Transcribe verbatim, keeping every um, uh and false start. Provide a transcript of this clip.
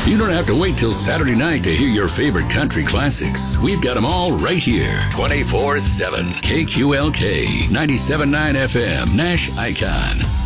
You don't have to wait till Saturday night to hear your favorite country classics. We've got them all right here, twenty-four seven. K Q L K, ninety-seven point nine F M, Nash Icon.